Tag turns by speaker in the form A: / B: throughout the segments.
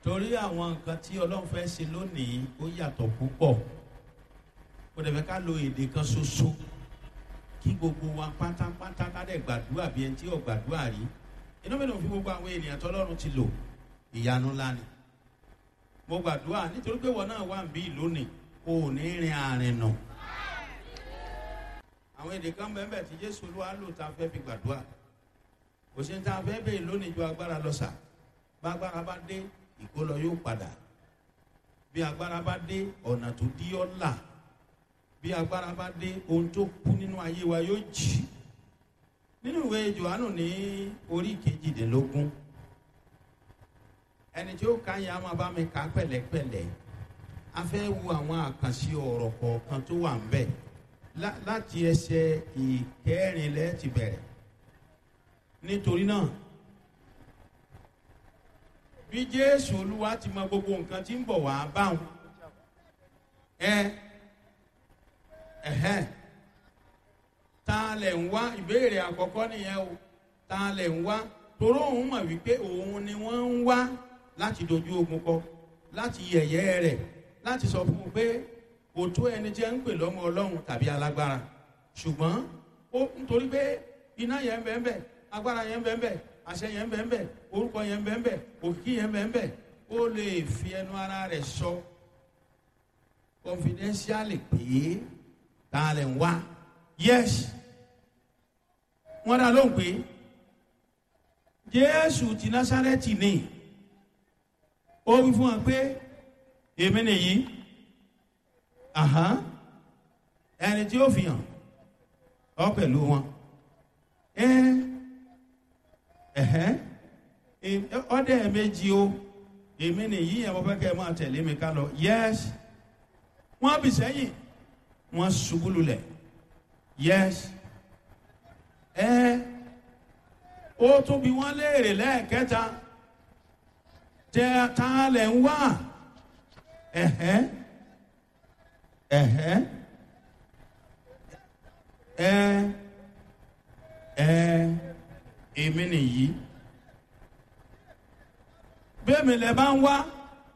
A: torí àwọn nǹkan tí ọlọ́run fẹ́ ṣe lónìí ó yàtọ̀ púpọ̀. Kò dẹ̀ fẹ́ ká lo èdè kan ṣoṣo kí gbogbo wa pátápátá ká dẹ̀ gbàdúrà bí ẹni tí ò gbàdúrà rí. Inú mi ló fi gbogbo àwọn ènìyàn tọ́lọ́run ti lò ìyanu ńlá ni. Mo gbàdúrà nítorí pé wọn náà wà ń bí lónìí kò ní rin àrìn nà. Àwọn èdè kan bẹ́ẹ̀ tí Jésù Olúwa lò tá a fẹ́ fi gbàdúrà. Kò sí ní tá a fẹ́ bèè lónìí ju agbára lọ sà. Bá agbára bá dé ìkólọ yóò padà. Bí agbára bá dé ọ̀nà tó dí ọ́ là. Bí agbára bá dé ohun tó kú nínú ayé wa yóò jì. Nínú ìwé Jòhánù ní orí 18. Ẹni tí ó ka yẹn a máa bá mi kà pẹ̀lẹ́pẹ̀lẹ́. A fẹ́ wo àwọn àkànṣe ọ̀rọ̀ kọ̀ọ̀kan tó wà ń bẹ̀. Láti ẹsẹ̀ ìkẹrìnlẹ́ ti bẹ̀rẹ̀. Nítorí náà bí Jésù Olúwa ti mọ gbogbo nǹkan tí ń bọ̀ wá báwọn ta lẹ̀ ń wá ìbéèrè àkọ́kọ́ nìyẹn o. Ta lẹ̀ ń wá toró òun mọ̀ wípé òun ni wọ́n ń wá láti dojú ogun kọ, láti yẹ̀yẹ́ rẹ̀, láti sọ fún un pé kò tó ẹni tí ẹ ń pè lọ́mọ Ọlọ́run tàbí alágbára. Ṣùgbọ́n ó nítorí pé iná yẹn ń bẹ ń bẹ, agbára yẹn ń bẹ ń bẹ, àṣẹ yẹn ń bẹ ń bẹ, orúkọ yẹn ń bẹ ń bẹ, òkìkí yẹn ń bẹ ń bẹ, ó lè fi ẹnu ara rẹ̀ sọ confidentially pé ta lẹ̀ ń wá. Yes, wọ́n dá lóhùn pé Jésù ti Násárẹ́tì ni. Ó wí fún wọn pé èmi nìyí. Ẹni tí ó fi hàn ọ pẹ̀lú wọn. Ọdẹ méjì o, èmi nìyí ẹ̀ wọ́n fẹ́ kẹ́ ẹ máa tẹ̀lé mi ká lọ. Yes, wọ́n bì sẹ́yìn, wọ́n ṣubú lulẹ̀. Yes, ó tún bí wọ́n léèrè lẹ́ẹ̀kẹta, ta lẹ̀ ń wá. Èmi nìyí. Bẹ́ẹ̀ mi lẹ bá ń wá.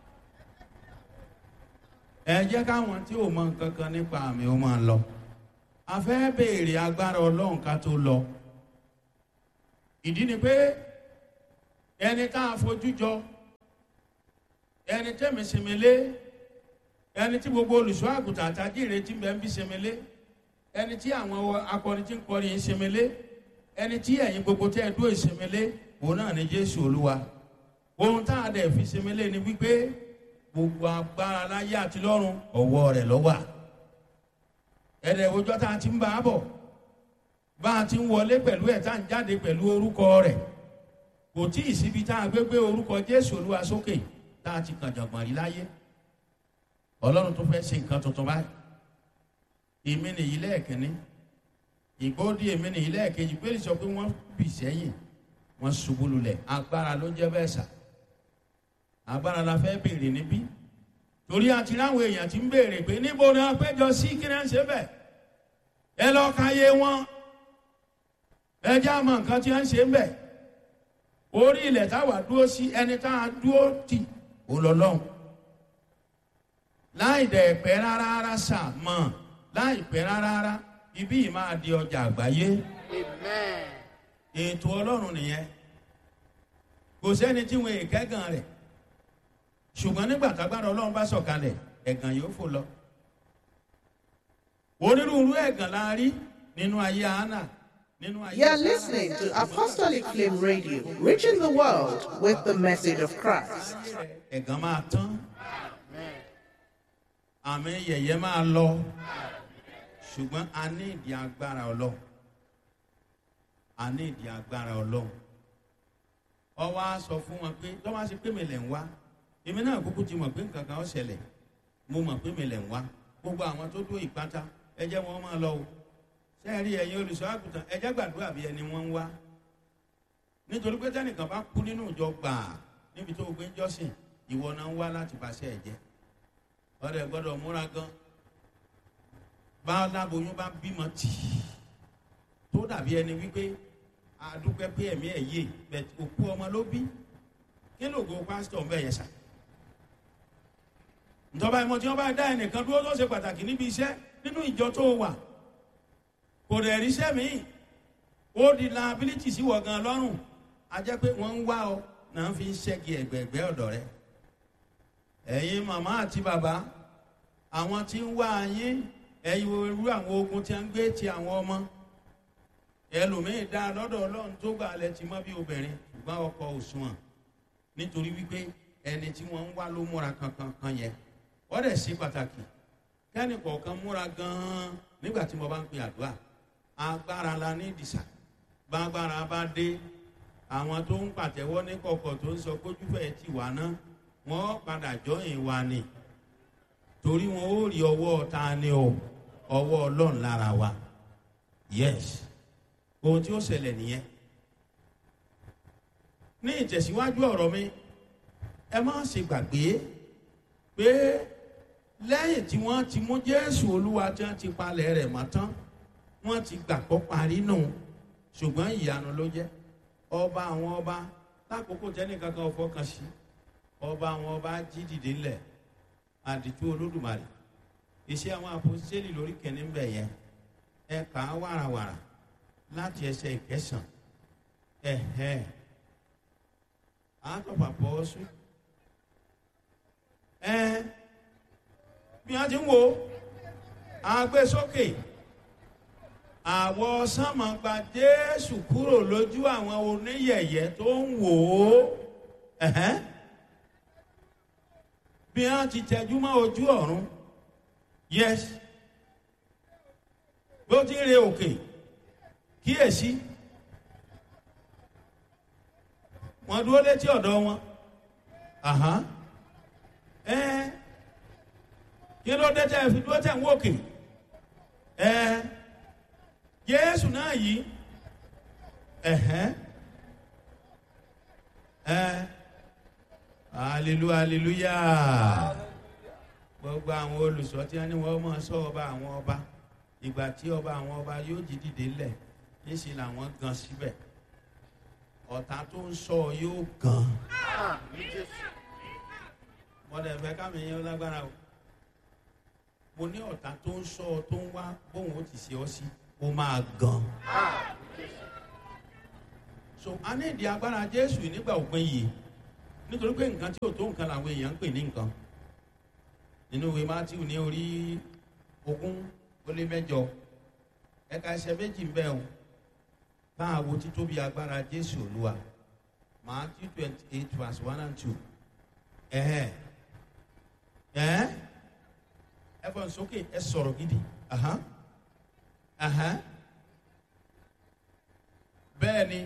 A: Ẹ jẹ́ káwọn tí ò mọ nǹkan kan nípa àmì ó máa lọ. A fẹ́ béèrè agbára Ọlọ́run ká tó lọ. Ìdí ni pé ẹni tá a fojú jọ, ẹni tẹ́mi sinmi lé, ẹni tí gbogbo olùṣọ́ àgùntàn àtàjì ìrètí ń bẹ ń bí sinmi lé, ẹni tí àwọn akọrin tí ń kọrin ń sinmi lé, ẹni tí ẹ̀yin gbogbo tẹ́ ẹ dúró ìsinmi lé, òun náà ni Jésù Olúwa. Ohun tá a dẹ̀ fi sinmi lé ni wípé gbogbo agbára láyé àti lọ́run ọwọ́ rẹ̀ ló wà. Ẹ̀rẹ̀ òjò tá a ti ń bá a bọ̀, bá a ti ń wọlé pẹ̀lú ẹ̀ tá a ń jáde pẹ̀lú orúkọ rẹ̀. Kò tí ì síbi tá a gbé orúkọ Jésù Olúwa sókè tá a ti kàn jọ̀gbọ̀n rí láyé. Ọlọ́run tó fẹ́ ṣe nǹkan tuntun báyìí. Èmi nìyí lẹ́ẹ̀kínní, ìgbóòdì èmi nìyí lẹ́ẹ̀kejì. Pé sọ pé wọ́n bì sẹ́yìn, wọ́n ṣubú lulẹ̀. Agbára ló jẹ́ bẹ́ẹ̀ sà. Agbára la fẹ́ béèrè níbí. Torí àti láwọn èèyàn ti ń béèrè pé níbo ni wọ́n péjọ sí, kí ni wọ́n ṣe bẹ́ẹ̀. Ẹ lọ ka yé wọn. Ẹ já mọ nǹkan tí wọ́n ṣe ń bẹ̀. Orí ilẹ̀ táwa dúró sí, ẹni tá a dúró tì ó lọ lọ́hùn. Láì dẹ̀ pẹ́ rárá sà mọ̀, láì pẹ́ rárá ibí yìí máa di ọjà àgbáyé.
B: Amen.
A: Ètò Ọlọ́run nìyẹn. Kò sẹ́ni tí wọn èkẹ́gàn rẹ̀. Ṣùgbọ́n nígbà tágbára Ọlọ́run bá sọ̀kalẹ̀, ẹ̀gàn yóò fò lọ. Onírúurú ẹ̀gàn la rí nínú ayé Hánà.
B: You are listening to Apostolic Flame Radio, reaching the world with the message of Christ.
A: Ẹ̀gàn máa tán. Àmì yẹ̀yẹ́ máa lọ. Ṣùgbọ́n a ní ìdí agbára Ọlọ́run. A ní ìdí agbára Ọlọ́run. Ó wá sọ fún wọn pé tó bá ṣe pé mi lẹ̀ ń wá. Èmi náà kúkú ti mọ̀ pé nǹkan kan ó ṣẹlẹ̀. Mo mọ̀ pé mi lẹ̀ ń wá. Gbogbo àwọn tó dúró ìpátá, ẹ jẹ́ wọn máa lọ o. Sẹ́ẹ̀rí ẹ̀yin olùṣọ́ àgùntàn, ẹ jẹ́ gbàdúrà bí ẹni wọ́n ń wá. Nítorí pé tẹ́nìkan bá kú nínú ìjọ gbàà níbi tó gbé jọ́sìn, ìwọ náà ń wá láti bàṣẹ ẹ̀jẹ̀. Ọ̀rẹ́ gbọ́dọ̀ múra gan. Bá láboyún bá bímọ tì í. Tó dàbí ẹni wípé àdúpẹ́ pé ẹ̀mí ẹ̀ yé bẹ̀ òkú ọmọ ló bí. Kí lóògùn pásítọ̀ ń bẹ̀ yẹn sà? ìjọba ìmọ̀ tí wọ́n bá dá ẹnìkan dúró tó ṣe pàtàkì níbi iṣẹ́ nínú ìjọ tó wà, kò dẹ̀ ríṣẹ́ míì, ó di liability sí wọ̀ gan lọ́rùn. A jẹ́ pé wọ́n ń wá ọ náà fi ń ṣẹ́gi ẹ̀gbẹ̀gbẹ́ ọ̀dọ̀ rẹ. Ẹ̀yin màmá àti bàbá, àwọn tí ń wá yín, ẹ̀yin irú àwọn ogun tí a ń gbé ti àwọn ọmọ. Ẹlòmíì dá lọ́dọ̀ Ọlọ́run tó gbà lẹ ti mọ́ bí obìnrin, ṣùgbọ́n ọkọ òṣùwọ̀n, nítorí wípé ẹni tí wọ́n ń wá ló múra kankan yẹn. Wọ́n dẹ̀ ṣe pàtàkì kẹ́ni kọ̀ọ̀kan múra gan-an nígbà tí mo bá ń pe àdúrà. Agbára la ní ìdìsà, bágbára bá dé, àwọn tó ń pàtẹ́wọ́ ní kọ̀kọ̀ tó ń sọ kójúfẹ́ ti wà náà, wọ́n padà jọyìn wa ni, torí wọn ó rí ọwọ́ ta ni o, ọwọ́ Ọlọ́run lára wa. Yes, ohun tí ó ṣẹlẹ̀ nìyẹn. Ní ìtẹ̀síwájú ọ̀rọ̀ mi, ẹ má ṣe gbàgbé pé lẹ́yìn tí wọ́n ti mú Jésù Olúwa tí wọ́n ti palẹ̀ rẹ̀ mọ́ tán, wọ́n ti gbàgbọ́ parí nù, ṣùgbọ́n ìyanu ló jẹ́. Ọba àwọn ọba, lákòókò tẹ́nìkankan ò fọkàn sí, ọba àwọn ọba jí dìde ńlẹ̀, àdìtú Olódùmarè. Iṣẹ́ àwọn àpòstélì lórí kẹ́ni ń bẹ̀ yẹn, ẹ kà á wàràwàrà láti ẹsẹ̀ ìkẹsàn. Àtọ̀pà pọ̀ sùn. Bí wọ́n ti ń wo agbésókè, àwọ̀ sánmọ̀ gba Jésù kúrò lójú àwọn oníyẹ̀yẹ́ tó ń wò ó. Bí wọ́n ti tẹjú mọ́ ojú ọ̀run, yes, bí ó ti ń re òkè, kíyèsí, wọ́n dúró létí ọ̀dọ̀ wọn. Kí ló dé tẹ́ fi dúró tẹ̀ ń wòkè? Jésù náà yìí, hallelujah. Gbogbo àwọn olùsọ tí wọ́n ní wọ́n mọ̀ sọ ọba àwọn ọba, ìgbà tí ọba àwọn ọba yóò jí dìde lẹ̀, níṣẹ́ làwọn gan síbẹ̀. Ọ̀tá tó ń sọ yóò gan. Mọ̀dẹ̀ fẹ́ kámi yẹn lágbára o. Mo ní ọ̀tá tó ń sọ tó ń wá bóun ó ti ṣe ọ́ sí, ó máa gan. So a ní ìdí agbára Jésù nígbà òpin yìí, nítorí pé nǹkan tí ò tó nǹkan làwọn èèyàn ń pè ní nǹkan. Nínú ìwé Mátíù ní orí 20:8, ẹ̀ka ẹsẹ̀ méjì ń bẹ o. Báwo títóbi agbára Jésù Olúwa. Matthew 28:1-2. Ẹ fọ́n sókè, ẹ sọ̀rọ̀ gidi. Bẹ́ẹ̀ ni.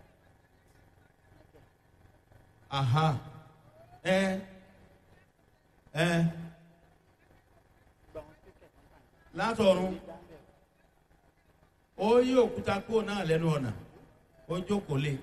A: Látọ̀run ó yí òkúta kúrò náà lẹ́nu ọ̀nà, ó jókòó lé.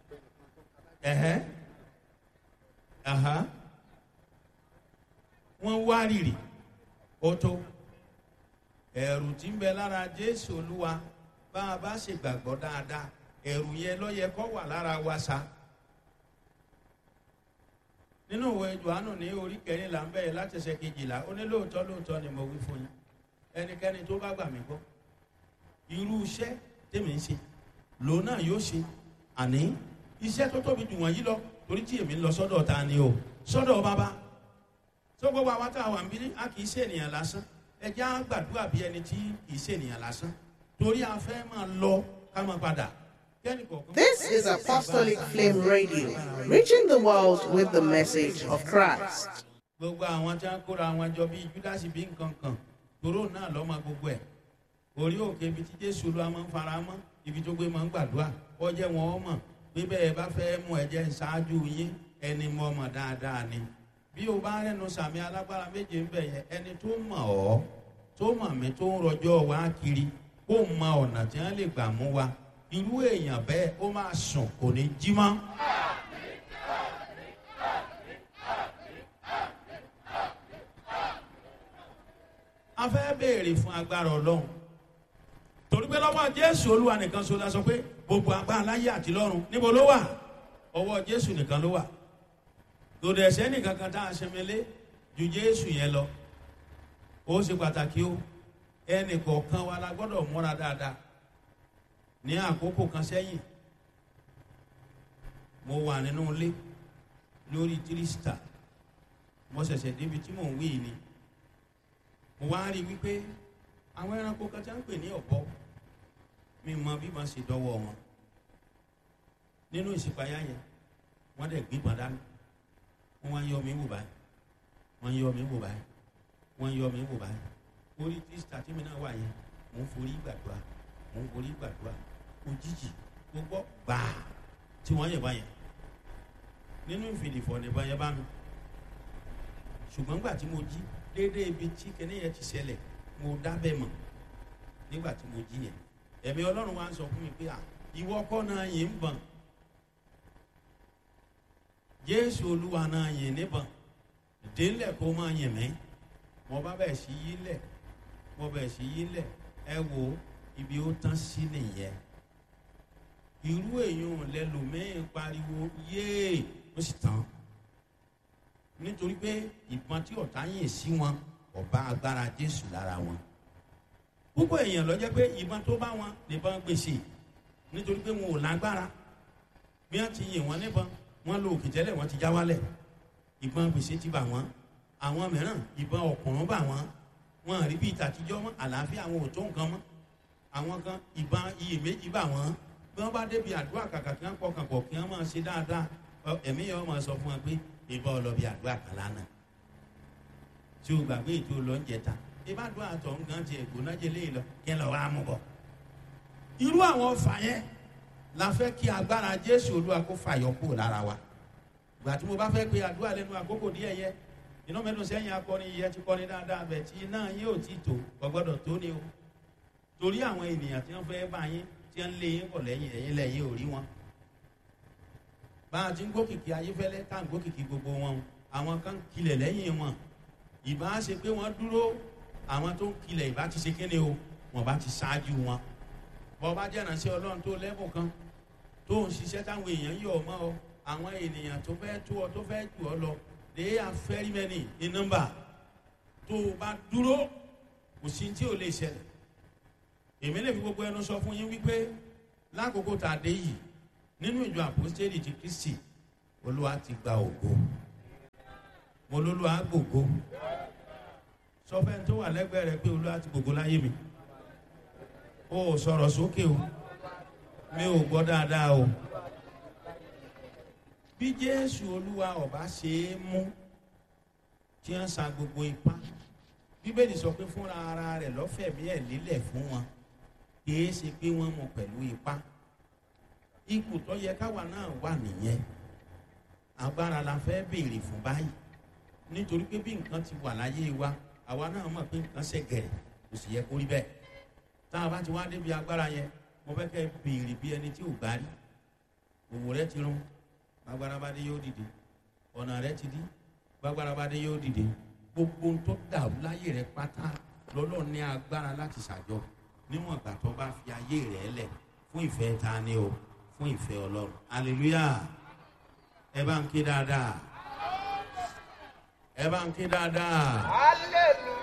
A: Wọ́n wá rìrì, ó tó. Ẹ̀rù tí ń bẹ lára Jésù Olúwa, bá a bá ṣe gbàgbọ́ dáadáa, ẹ̀rù yẹn ló yẹ kó wà lára wa sa. Nínú ìwé Jòhánù ní orí 14 ń bẹ̀rẹ̀ láti ẹsẹ̀ 12, ó ní lóòótọ́ ni mo wí fún yín, ẹnikẹ́ni tó bá gbà mí gbọ́, irú iṣẹ́ tèmi ń ṣe lòun náà yóò ṣe, àní iṣẹ́ tó tóbi jù wọ̀nyí lọ, torí tí èmi ń lọ sọ́dọ̀ ta ni o, sọ́dọ̀ bàbá. Tó gbogbo àwọn tá a wà ń bí, a kì í ṣe ènìyàn lásán. Ẹ jẹ́ á gbàdúrà bí ẹni tí kì í ṣe ènìyàn lásán, torí a fẹ́ máa lọ ká máa padà.
B: This is Apostolic Flame Radio, reaching the world with the message of Christ.
A: Gbogbo àwọn tí wọ́n kóra wọn jọ bí Júdásì bí nǹkan kan, tòró náà lọ́mọ gbogbo ẹ̀. Orí òkè ibi tí Jésù Olúwa máa ń fara mọ́, ibi tó gbé máa ń gbàdúrà, ó jẹ́ wọn ó mọ̀ bí bẹ́ẹ̀ bá fẹ́ mú ẹ̀jẹ̀ ṣáájú yín, ẹni mọ̀ mọ̀ dáadáa ni. Bí o bá rẹ́nu sàmì alágbára méje ń bẹ̀ yẹn, ẹni tó mọ̀ ọ́, tó mọ̀ mí, tó ń rọjọ́ wá kiri, kó mọ ọ̀nà tí wọ́n lè gbà mú wa. Irú èèyàn bẹ́ẹ̀ ó máa sùn, kò ní jí mọ́. A fẹ́ béèrè fún agbára Ọlọ́run, torí pé lọ́wọ́ Jésù Olúwa nìkan ṣoṣo la sọ pé gbogbo agbára láyé àti lọ́run níbo ló wà? Ọwọ́ Jésù nìkan ló wà. Lòdì ẹ̀ṣẹ̀ nìkan kan tá a ṣẹmẹlé ju Jésù yẹn lọ. Ó ṣe pàtàkì o. Ẹnì kọ̀ọ̀kan wa la gbọ́dọ̀ múra dáadáa. Ní àkókò kan sẹ́yìn, mo wà nínú ilé lórí tírísítà. Mo ṣẹ̀ṣẹ̀ débi tí mò ń wí ni. Mo wá rí wípé àwọn ẹranko kan tí wọ́n ń pè ní ọ̀bọ, mi mọ bí wọ́n ṣe dọ́wọ́ wọn. Nínú ìṣípayá yẹn, wọ́n dẹ̀ gbígbọ́n dání. Wọ́n wá ń yọ mí wò báyìí. Wọ́n ń yọ mí wò báyìí. Wọ́n ń yọ mí wò báyìí. Orí tírísítà tí mi náà wà yẹn, mò ń forí gbàdúrà. Mò ń forí gbàdúrà. Òjijì mo gbọ́ gbàá tí wọ́n yẹ̀ báyẹn. Nínú ìfìdífọ̀ nìbọn yẹn bá mi. Ṣùgbọ́n nígbà tí mo jí déédéé ibi tí kinní yẹn ti ṣẹlẹ̀, mo dábẹ́ mọ̀ nígbà tí mo jí yẹn. Ẹ̀mí Ọlọ́run wá ń sọ fún mi pé ìwọ kọ́ náà yìí ń bọ̀n. Jésù Olúwa náà yìn níbọn. Délẹ̀ kó máa yìn mí. Mo bá bẹ̀ sí yí lẹ̀. Mo bẹ̀ sí yí lẹ̀. Ẹ wo ibi ó tán sí nìyẹn. Irú èèyàn lẹ́lòmíì pariwo yéè ó sì tán. Nítorí pé ìbọn tí ọ̀tá yìn sí wọn ọba agbára Jésù lára wọn. Púpọ̀ èèyàn ló jẹ́ pé ìbọn tó bá wọn nìbọn gbèsè. Nítorí pé wọn ò lágbára. Bí wọ́n ti yìn wọ́n níbọn, wọ́n lo òkè tẹ́lẹ̀ wọ́n ti já wálẹ̀. Ìbọn gbèsè ti bà wọ́n. Àwọn mìíràn ìbọn ọ̀kùnrún bà wọ́n. Wọ́n rí bí ìtàtijọ́ mọ́, àlàáfíà àwọn ò tó nǹkan mọ́. Àwọn kan ìbọn iyèméjì bà wọ́n. Bí wọ́n bá débi àdúrà kàkà kí wọ́n pọkàn pọ̀ kí wọ́n máa ṣe dáadáa, ẹ̀mí yẹn wọ́n máa sọ fún wọn pé ìbọn ọlọ́bì àdúrà kan lánàá. Tí o gbàgbé ètò lọ́njẹta, ìbá àdúrà tó ń gan ti ẹ̀gbọ́n jẹ léyìn lọ kí ẹ lọ wá mú bọ̀. Irú àwọn ọfà yẹn la fẹ́ kí agbára Jésù Olúwa kó fàyọ kúrò lára wa. Ìgbà tí mo bá fẹ́ pe àdúrà lẹ́nu àkókò díẹ̀ yẹ, iná mẹ́nu sẹ́yìn akọrin yẹ ti kọrin dáadáa bẹ̀ tí iná yín ò tí tó gbọ́dọ̀ tó ní o. Torí àwọn ènìyàn tí wọ́n fẹ́ bá yín tí wọ́n lé yín bọ̀ lẹ́yìn ẹ̀yìn lẹ́yìn ò rí wọn. Bá a ti ń gbókìkí ayéfẹ́lẹ́ tá à ń gbókìkí gbogbo wọn, àwọn kan kilẹ̀ lẹ́yìn wọn. Ìbá ṣe pé wọ́n dúró, àwọn tó ń kilẹ̀ ìbá ti ṣe kéde o, wọ́n bá ti ṣáájú wọn. Bọ́ bá jẹ́ ìránṣẹ́ Ọlọ́run tó lẹ́bùn kan tó ń ṣiṣẹ́ táwọn èèyàn yọ̀ ọ́ mọ́ ọ, àwọn ènìyàn tó fẹ́ tó ọ tó fẹ́ jù ọ lọ, they are very many in number. Tó o bá dúró, kò sí tí ò lè ṣẹlẹ̀. Èmi lè fi gbogbo ẹnu sọ fún yín wípé lákòókò tá a dé yìí nínú ìjọ àpòstélì ti Kristi, Olúwa ti gba ògo. Mo lólúwa gbògo. Sọ fẹ́ni tó wà lẹ́gbẹ̀ẹ́ rẹ pé Olúwa ti gbògo láyé mi. O ò sọ̀rọ̀ sókè o. Mi ò gbọ́ dáadáa o. Bí Jésù Olúwa ọba ṣe é mú tí wọ́n sa gbogbo ipá. Bíbélì sọ pé fúnra ara rẹ̀ lọ́fẹ̀mí ẹ̀ lélẹ̀ fún wọn. Kìí ṣe pé wọ́n mú pẹ̀lú ipá. Ipò tó yẹ káwa náà wà nìyẹn. Agbára la fẹ́ béèrè fún báyìí. Nítorí pé bí nǹkan ti wà láyé wa, àwa náà mọ̀ pé nǹkan ṣe gẹ̀rẹ̀, kò sì yẹ kó rí bẹ́ẹ̀. Tá a bá ti wá débi agbára yẹn, mo fẹ́ kẹ́ béèrè bí ẹni tí ò gbá rí. Òwò rẹ ti rún, agbára bá dé yóò dìde. Ọ̀nà rẹ ti dí, agbára bá dé yóò dìde. Gbogbo ohun tó dàrú láyé rẹ pátá lọ́lọ́ ní agbára láti ṣàjọ. Níwọ̀n ìgbà tó bá fi ayé rẹ̀ lẹ̀ fún ìfẹ́ ta ni o, fún ìfẹ́ Ọlọ́run. Hallelujah. Ẹ bá ń ké dáadáa. Ẹ bá ń ké dáadáa.
C: Hallelujah.